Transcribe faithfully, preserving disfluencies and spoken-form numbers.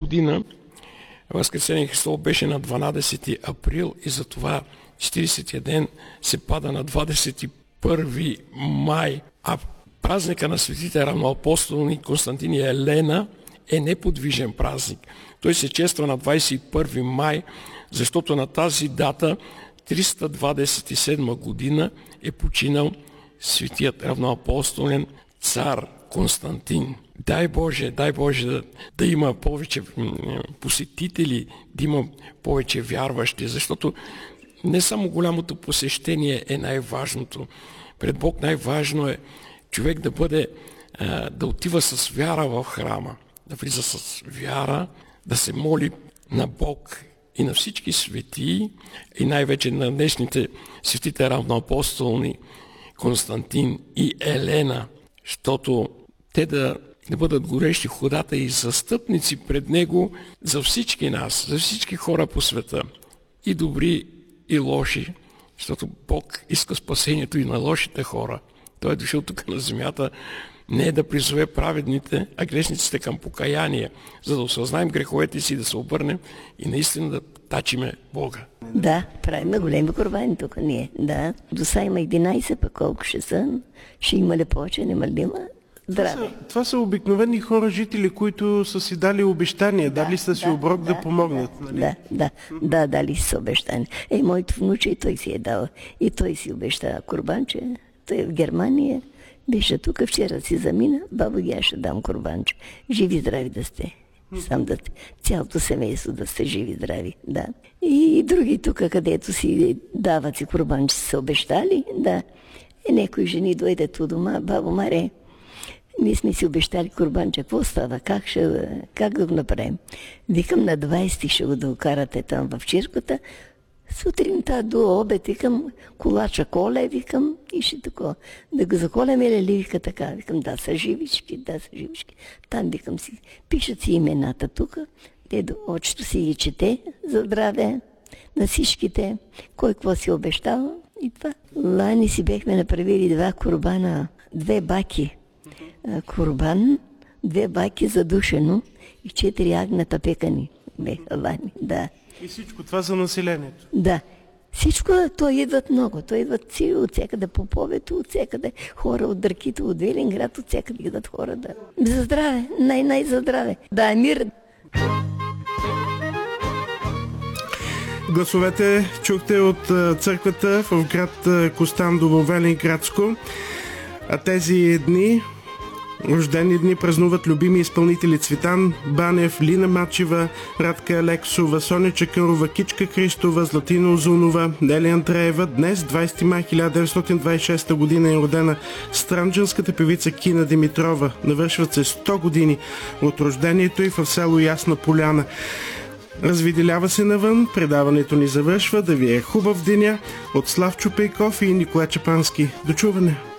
година Възкресение Христово беше на дванадесети април и затова четиридесетия ден се пада на двадесет и първи май, а празника на светите равноапостолни Константин и Елена е неподвижен празник. Той се чества на двадесет и първи май, защото на тази дата триста двадесет и седма година е починал светият равноапостолен цар Константин. Дай Боже, дай Боже да, да има повече посетители, да има повече вярващи, защото не само голямото посещение е най-важното. Пред Бог най-важно е човек да бъде, да отива с вяра в храма, да влиза с вяра, да се моли на Бог и на всички светии, и най-вече на днешните светите равноапостолни Константин и Елена, защото те да, да бъдат горещи ходата и застъпници пред Него за всички нас, за всички хора по света, и добри, и лоши, защото Бог иска спасението и на лошите хора. Той е дошъл тук на земята не е да призове праведните, а грешниците към покаяние, за да осъзнаем греховете си, да се обърнем и наистина да тачиме Бога. Да, правим големи курбани тук ние. Да. До сега има единайсет, пък колко ще са, ще има ли повече, нема ли има. Това са, това са обикновени хора, жители, които са си дали обещания, да, дали са си да, оброк да, да помогнат. Да, нали? да, да, да, дали си обещания. Ей, моето внуче и той си е дал. И той си обеща курбанче. Той е в Германия. Беше тук, вчера си замина, бабо ги аз ще дам курбанче. Живи здрави да сте. Сам да сте. Цялото семейство да сте живи здрави. Да. И други тук, където си дават си курбанче, са обещали. Да. И някои жени дойдат у дома, бабо Маре, ние сме си обещали курбанче, какво става, как, ще, как да го направим? Викам, на двайсети ще го да окарате там в чирката, сутринта до обед, викам, колача коле, викам, и ще такова. Да го заколем или ли, вика така, викам, да, са живички, да, са живички. Там, викам си, пишат си имената тук, те до очето си ги чете за здраве на всичките, кой какво си обещал и това. Лани си бехме направили два курбана, две баки. Курбан, две байки задушено и четири агната пекани беха лани, да. И всичко това за населението? Да. Всичко, то идват много. То идват си от всякъде по повето, от всякъде хора от Дракито, от Велинград, от всякъде идват хора, да. За здраве, най-най за здраве. Да, мир. Гласовете чухте от църквата в град Костандово, Велинградско. А тези дни, рождени дни, празнуват любими изпълнители Цветан Банев, Лина Мачева, Радка Алексова, Соня Чакърова, Кичка Христова, Златина Озунова, Нели Андреева. Днес, двайсети май хиляда деветстотин двайсет и шеста година, е родена странджанската певица Кина Димитрова. Навършват се сто години от рождението й в село Ясна Поляна. Развиделява се навън, предаването ни завършва. Да ви е хубав деня от Славчо Пейков и Николай Чапански. До чуване!